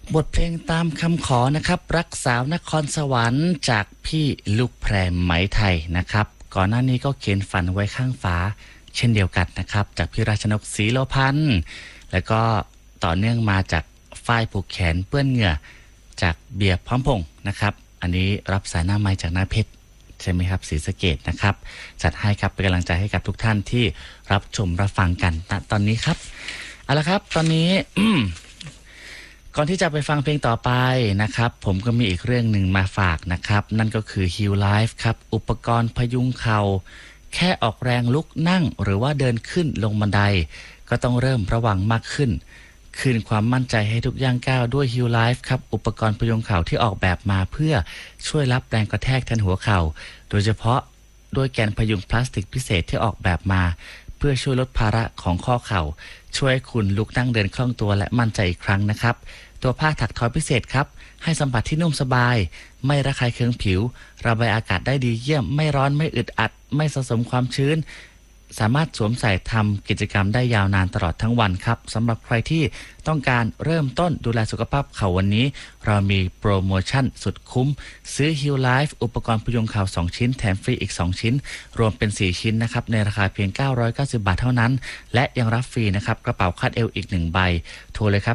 บทเพลงตามคำขอนะครับรักสาวนครสวรรค์จากพี่ลูกแพรไหมไทยนะครับก่อนหน้านี้ก็เขียนฝันไว้ข้างฝาเช่นเดียวกันนะครับจากพี่ราชนกศรีโลพันธ์แล้วก็ต่อเนื่องมาจากฝ้ายผูกแขนเปื้อนเหงื่อจากเบียร์พร้อมพงษ์นะครับอันนี้รับสายหน้าไม้จากหน้าเพชรใช่ไหมครับศรีสะเกษนะครับจัดให้ครับเป็นกำลังใจให้กับทุกท่านที่รับชมรับฟังกันตอนนี้ครับเอาละครับตอนนี้ก่อนที่จะไปฟังเพลงต่อไปนะครับผมก็มีอีกเรื่องหนึ่งมาฝากนะครับนั่นก็คือ Heal Life ครับอุปกรณ์พยุงเข่าแค่ออกแรงลุกนั่งหรือว่าเดินขึ้นลงบันไดก็ต้องเริ่มระวังมากขึ้นคืนความมั่นใจให้ทุกย่างก้าวด้วย Heal Life ครับอุปกรณ์พยุงเข่าที่ออกแบบมาเพื่อช่วยรับแรงกระแทกแทนหัวเข่าโดยเฉพาะด้วยแกนพยุงพลาสติกพิเศษที่ออกแบบมาเพื่อช่วยลดภาระของข้อเข่าช่วยให้คุณลุกนั่งเดินคล่องตัวและมั่นใจอีกครั้งนะครับตัวผ้าถักทอพิเศษครับให้สัมผัสที่นุ่มสบายไม่ระคายเคืองผิวระบายอากาศได้ดีเยี่ยมไม่ร้อนไม่อึดอัดไม่สะสมความชื้นสามารถสวมใส่ทำกิจกรรมได้ยาวนานตลอดทั้งวันครับสำหรับใครที่ต้องการเริ่มต้นดูแลสุขภาพเข่าวันนี้เรามีโปรโมชั่นสุดคุ้มซื้อ Heal Life อุปกรณ์พยุงเข่า2ชิ้นแถมฟรีอีก2ชิ้นรวมเป็น4ชิ้นนะครับในราคาเพียง990 บาทเท่านั้นและยังรับฟรีนะครับกระเป๋าคาดเอวอีก1ใบโทรเลยครับ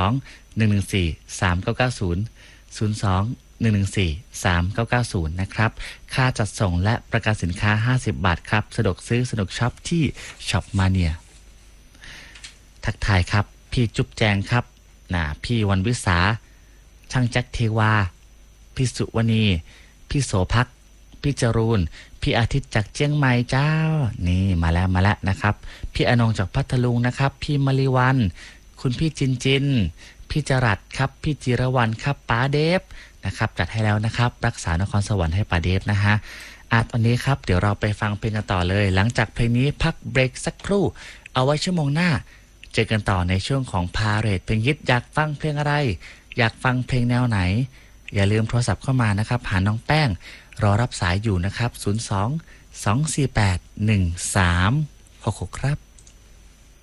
02-114-3990 นะครับค่าจัดส่งและประกันสินค้า50 บาทครับสะดวกซื้อสนุกช็อปที่ช็อปมาเนียทักทายครับพี่จุ๊บแจงครับพี่วันวิสาช่างแจ็คเทวาพี่สุวณีพี่โสภักพี่จรูนพี่อาทิตย์จากเจียงใหม่เจ้านี่มาแล้วนะครับพี่อนงจากพัทลุงนะครับพี่มลิวันคุณพี่จินพี่จรัสครับพี่จิรวรรณครับป๋าเดฟนะครับจัดให้แล้วนะครับรักษานครสวรรค์ให้ป๋าเดฟนะฮะตอนนี้ครับเดี๋ยวเราไปฟังเพลงกันต่อเลยหลังจากเพลงนี้พักเบรกสักครู่เอาไว้ชั่วโมงหน้าเจอกันต่อในช่วงของพาเรดเพลงฮิตอยากฟังเพลงอะไรอยากฟังเพลงแนวไหนอย่าลืมโทรศัพท์เข้ามานะครับหาน้องแป้งรอรับสายอยู่นะครับ02 248 1366ครับ